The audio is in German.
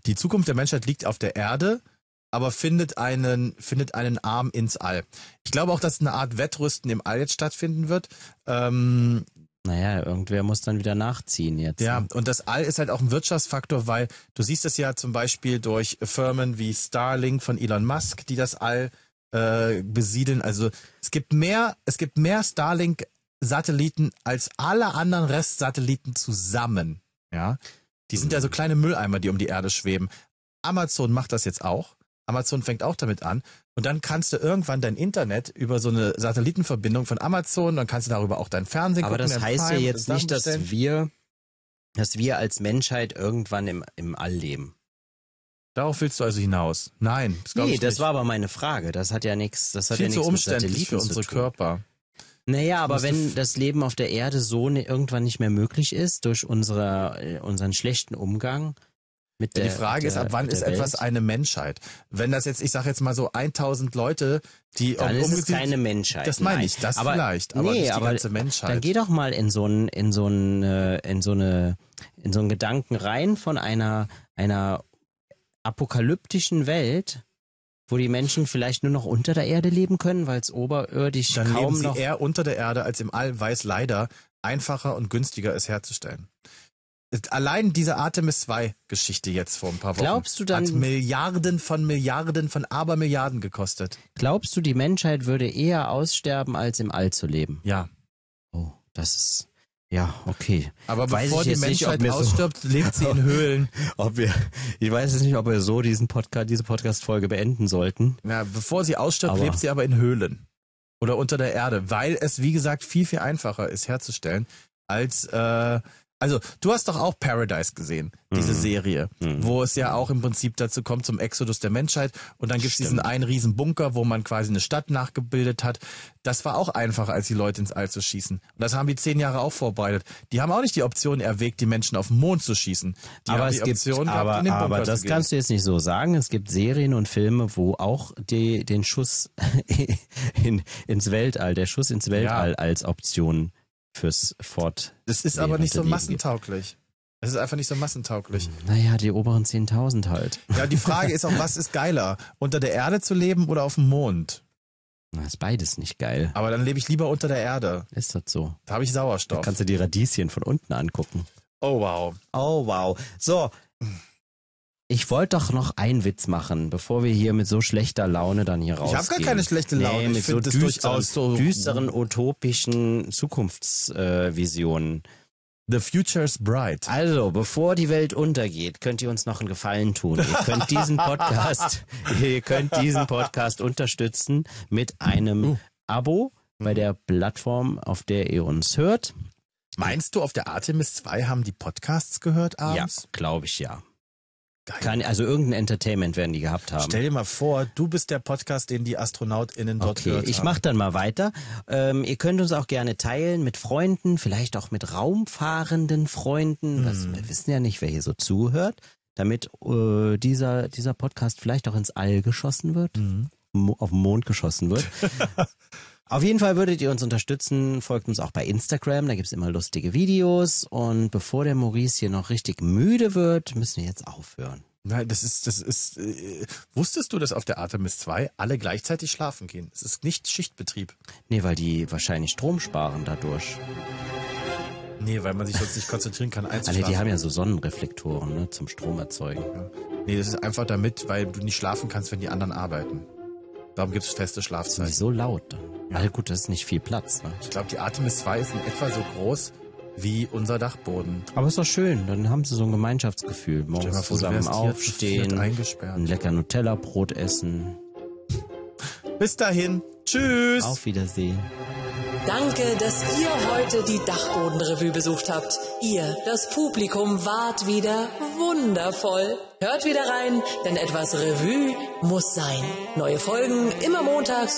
Die Zukunft der Menschheit liegt auf der Erde, aber findet einen Arm ins All. Ich glaube auch, dass eine Art Wettrüsten im All jetzt stattfinden wird. Naja, irgendwer muss dann wieder nachziehen jetzt. Ja, und das All ist halt auch ein Wirtschaftsfaktor, weil du siehst es ja zum Beispiel durch Firmen wie Starlink von Elon Musk, die das All besiedeln. Also es gibt mehr Starlink-Satelliten als alle anderen Restsatelliten zusammen. Ja, die sind ja so kleine Mülleimer, die um die Erde schweben. Amazon macht das jetzt auch. Amazon fängt auch damit an. Und dann kannst du irgendwann dein Internet über so eine Satellitenverbindung von Amazon, dann kannst du darüber auch dein Fernsehen gucken. Aber das heißt ja jetzt nicht, dass wir als Menschheit irgendwann im All leben. Darauf willst du also hinaus? Nein, das glaube ich nicht. Das war aber meine Frage. Das hat ja nichts, viel zu umständlich für unsere Körper. Naja, aber wenn das Leben auf der Erde so irgendwann nicht mehr möglich ist, durch unseren schlechten Umgang mit der Die Frage ist, ab wann ist etwas eine Menschheit? Wenn das jetzt, ich sage jetzt mal so 1000 Leute, die... Dann ist es keine Menschheit. Das meine ich, das aber, vielleicht, aber nicht die ganze Menschheit. Dann geh doch mal in so einen Gedanken rein von einer apokalyptischen Welt, wo die Menschen vielleicht nur noch unter der Erde leben können, weil es oberirdisch dann kaum leben noch... sie eher unter der Erde als im All, weil es leider einfacher und günstiger ist herzustellen. Allein diese Artemis-2-Geschichte jetzt vor ein paar Wochen hat Milliarden von Abermilliarden gekostet. Glaubst du, die Menschheit würde eher aussterben, als im All zu leben? Ja. Oh, das ist... Ja, okay. Aber bevor die Menschheit ausstirbt, lebt sie in Höhlen. Ich weiß jetzt nicht, ob wir so diese Podcast-Folge beenden sollten. Ja, bevor sie ausstirbt, lebt sie aber in Höhlen. Oder unter der Erde. Weil es, wie gesagt, viel, viel einfacher ist herzustellen, als... Also, du hast doch auch Paradise gesehen, diese Serie, wo es ja auch im Prinzip dazu kommt, zum Exodus der Menschheit. Und dann gibt's diesen einen riesen Bunker, wo man quasi eine Stadt nachgebildet hat. Das war auch einfacher, als die Leute ins All zu schießen. Und das haben die 10 Jahre auch vorbereitet. Die haben auch nicht die Option erwägt, die Menschen auf den Mond zu schießen. Aber das kannst du jetzt nicht so sagen. Es gibt Serien und Filme, wo auch den Schuss ins Weltall, als Option fürs Das ist aber nicht so massentauglich. Es ist einfach nicht so massentauglich. Naja, die oberen 10.000 halt. Ja, die Frage ist auch, was ist geiler? Unter der Erde zu leben oder auf dem Mond? Das ist beides nicht geil. Aber dann lebe ich lieber unter der Erde. Ist das so? Da habe ich Sauerstoff. Da kannst du die Radieschen von unten angucken. Oh wow. Oh wow. So. Ich wollte doch noch einen Witz machen, bevor wir hier mit so schlechter Laune dann hier rausgehen. Ich habe gar keine schlechte Laune. Nee, mit so düsteren, utopischen Zukunftsvisionen. The future's bright. Also, bevor die Welt untergeht, könnt ihr uns noch einen Gefallen tun. Ihr könnt diesen Podcast unterstützen mit einem Abo bei der Plattform, auf der ihr uns hört. Meinst du, auf der Artemis 2 haben die Podcasts gehört abends? Ja, glaube ich ja. Also irgendein Entertainment werden die gehabt haben. Stell dir mal vor, du bist der Podcast, den die AstronautInnen dort gehört haben. Ich mach dann mal weiter. Ihr könnt uns auch gerne teilen mit Freunden, vielleicht auch mit raumfahrenden Freunden. Wir wissen ja nicht, wer hier so zuhört, damit dieser Podcast vielleicht auch ins All geschossen wird, auf den Mond geschossen wird. Auf jeden Fall würdet ihr uns unterstützen, folgt uns auch bei Instagram, da gibt's immer lustige Videos und bevor der Maurice hier noch richtig müde wird, müssen wir jetzt aufhören. Nein, wusstest du, dass auf der Artemis 2 alle gleichzeitig schlafen gehen? Es ist nicht Schichtbetrieb. Nee, weil die wahrscheinlich Strom sparen dadurch. Nee, weil man sich sonst nicht konzentrieren kann einzuschlafen. Die haben ja so Sonnenreflektoren, ne, zum Strom erzeugen. Ja. Nee, das ist einfach damit, weil du nicht schlafen kannst, wenn die anderen arbeiten. Darum gibt es feste Schlafzeiten. Sind die so laut dann? Ja. Also gut, das ist nicht viel Platz. Ne? Ich glaube, die Artemis 2 ist in etwa so groß wie unser Dachboden. Aber ist doch schön, dann haben sie so ein Gemeinschaftsgefühl. Morgens zusammen aufstehen, ein lecker Nutella-Brot essen. Bis dahin, tschüss. Auf Wiedersehen. Danke, dass ihr heute die Dachbodenrevue besucht habt. Ihr, das Publikum, wart wieder wundervoll. Hört wieder rein, denn etwas Revue muss sein. Neue Folgen immer montags